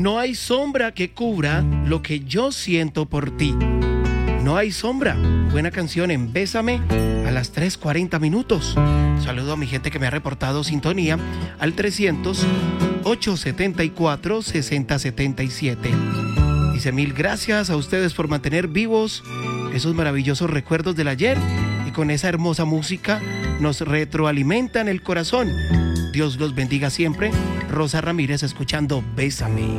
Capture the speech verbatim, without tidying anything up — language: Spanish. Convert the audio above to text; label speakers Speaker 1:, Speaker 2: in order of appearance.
Speaker 1: No hay sombra que cubra lo que yo siento por ti. No hay sombra. Buena canción en Bésame a las tres cuarenta minutos. Saludo a mi gente que me ha reportado sintonía al trescientos, ochocientos setenta y cuatro, sesenta setenta y siete. Dice: mil gracias a ustedes por mantener vivos esos maravillosos recuerdos del ayer y con esa hermosa música nos retroalimentan el corazón. Dios los bendiga siempre. Rosa Ramírez escuchando Bésame.